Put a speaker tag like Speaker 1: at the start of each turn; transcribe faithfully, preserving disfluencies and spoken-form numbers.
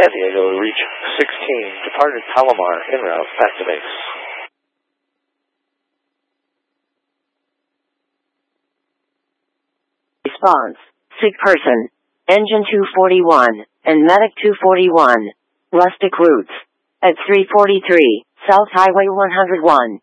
Speaker 1: San Diego, reach sixteen, departed Palomar, en route back to base.
Speaker 2: Response. Sick person. Engine two forty-one, and Medic two forty-one. Rustic routes. At three forty-three, South Highway one oh one.